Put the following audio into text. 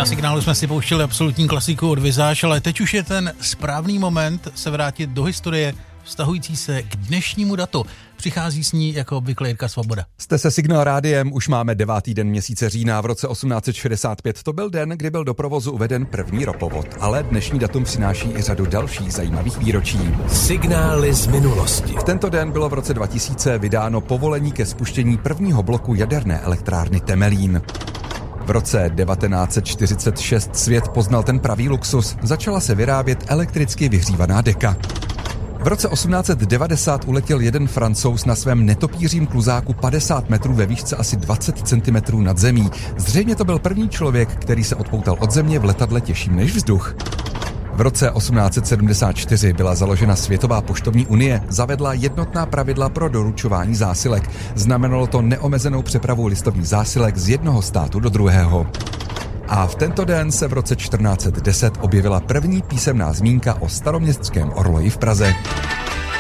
Na Signálu jsme si pouštěli absolutní klasiku od Visage, ale teď už je ten správný moment se vrátit do historie vztahující se k dnešnímu datu. Přichází s ní jako obvykle Jirka Svoboda. Jste se Signál rádiem, už máme 9. den měsíce října. V roce 1865 to byl den, kdy byl do provozu uveden první ropovod, ale dnešní datum přináší i řadu dalších zajímavých výročí. Signály z minulosti. V tento den bylo v roce 2000 vydáno povolení ke spuštění prvního bloku jaderné elektrárny Temelín. V roce 1946 svět poznal ten pravý luxus, začala se vyrábět elektricky vyhřívaná deka. V roce 1890 uletěl jeden Francouz na svém netopířím kluzáku 50 metrů ve výšce asi 20 cm nad zemí. Zřejmě to byl první člověk, který se odpoutal od země v letadle těžším než vzduch. V roce 1874 byla založena Světová poštovní unie, zavedla jednotná pravidla pro doručování zásilek. Znamenalo to neomezenou přepravu listovních zásilek z jednoho státu do druhého. A v tento den se v roce 1410 objevila první písemná zmínka o staroměstském orloji v Praze.